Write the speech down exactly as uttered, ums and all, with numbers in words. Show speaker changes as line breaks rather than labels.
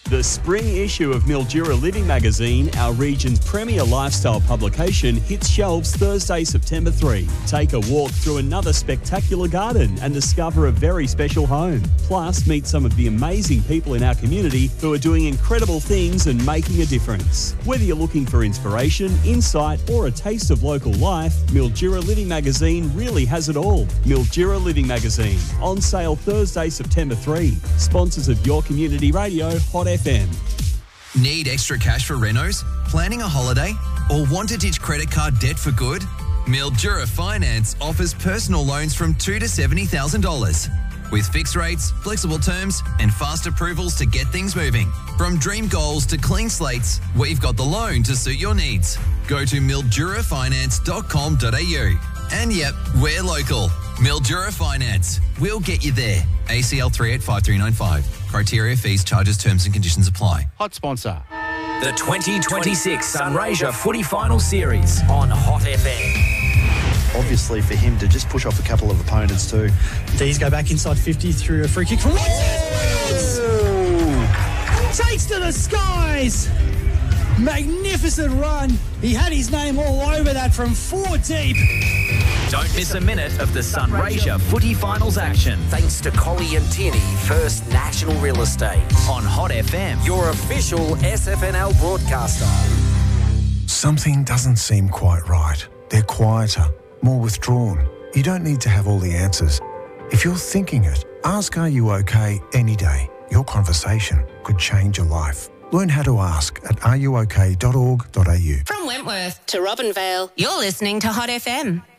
The spring issue of Mildura Living magazine, our region's premier lifestyle publication, hits shelves Thursday, September third. Take a walk through another spectacular garden and discover a very special home. Plus, meet some of the amazing people in our community who are doing incredible things and making a difference. Whether you're looking for inspiration, insight, or a taste of local life, Mildura Living magazine really has it all. Mildura Living magazine, on sale Thursday, September third. Sponsors of your community radio, Hot F M.
Need extra cash for renos? Planning a holiday? Or want to ditch credit card debt for good? Mildura Finance offers personal loans from two thousand to seventy thousand dollars. With fixed rates, flexible terms and fast approvals to get things moving. From dream goals to clean slates, we've got the loan to suit your needs. Go to mildura finance dot com dot a u. And yep, we're local. Mildura Finance. We'll get you there. A C L three eight five three nine five. Criteria, fees, charges, terms and conditions apply.
Hot sponsor.
The twenty twenty-six Sunraysia Footy Final Series on Hot F M.
Obviously, for him to just push off a couple of opponents too.
D's go back inside fifty through a free kick from oh! Takes to the skies. Magnificent run. He had his name all over that from four deep.
Don't miss a minute of the Sunraysia Footy Finals action. Thanks to Collie and Tierney, First National Real Estate. On Hot F M, your official S F N L broadcaster.
Something doesn't seem quite right. They're quieter, more withdrawn. You don't need to have all the answers. If you're thinking it, ask Are You OK any day. Your conversation could change your life. Learn how to ask at are you ok dot org dot a u.
From Wentworth to Robinvale, you're listening to Hot F M.